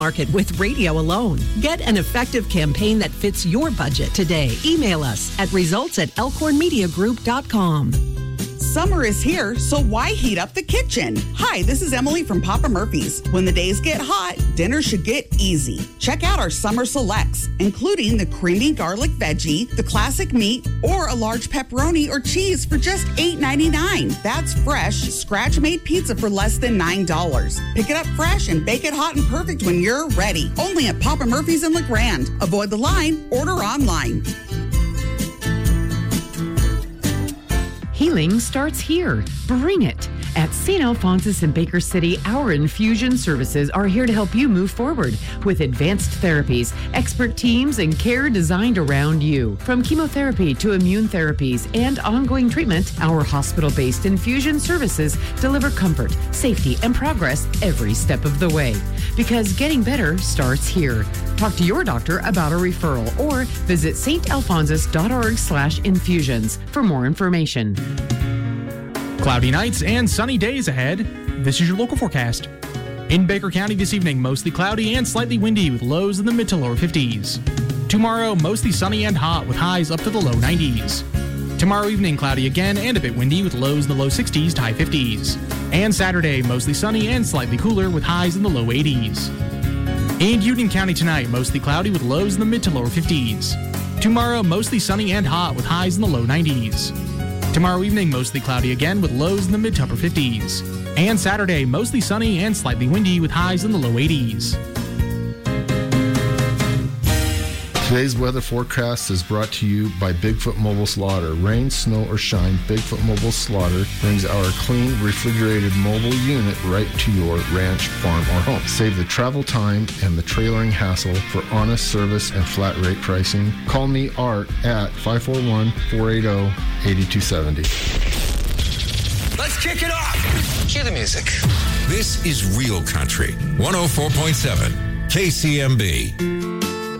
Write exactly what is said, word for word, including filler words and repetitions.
market with radio alone. Get an effective campaign that fits your budget today. Email us at results at elkhorn media group dot com. Summer is here, so why heat up the kitchen? Hi, this is Emily from Papa Murphy's. When the days get hot, dinner should get easy. Check out our summer selects, including the creamy garlic veggie, the classic meat, or a large pepperoni or cheese for just eight ninety-nine. That's fresh, scratch-made pizza for less than nine dollars. Pick it up fresh and bake it hot and perfect when you're ready. Only at Papa Murphy's in LeGrand. Avoid the line, order online. Healing starts here. Bring it. At Saint Alphonsus in Baker City, our infusion services are here to help you move forward with advanced therapies, expert teams, and care designed around you. From chemotherapy to immune therapies and ongoing treatment, our hospital-based infusion services deliver comfort, safety, and progress every step of the way. Because getting better starts here. Talk to your doctor about a referral or visit saintalphonsus.org slash infusions for more information. Cloudy nights and sunny days ahead. This is your local forecast. In Baker County this evening, mostly cloudy and slightly windy with lows in the mid to lower fifties. Tomorrow, mostly sunny and hot with highs up to the low nineties. Tomorrow evening, cloudy again and a bit windy with lows in the low sixties to high fifties. And Saturday, mostly sunny and slightly cooler with highs in the low eighties. In Union County tonight, mostly cloudy with lows in the mid to lower fifties. Tomorrow, mostly sunny and hot with highs in the low nineties. Tomorrow evening, mostly cloudy again with lows in the mid to upper fifties. And Saturday, mostly sunny and slightly windy with highs in the low eighties. Today's weather forecast is brought to you by Bigfoot Mobile Slaughter. Rain, snow, or shine, Bigfoot Mobile Slaughter brings our clean, refrigerated mobile unit right to your ranch, farm, or home. Save the travel time and the trailering hassle for honest service and flat rate pricing. Call me, Art, at five four one, four eight zero, eight two seven zero. Let's kick it off. Cue the music. This is Real Country, one oh four point seven K C M B.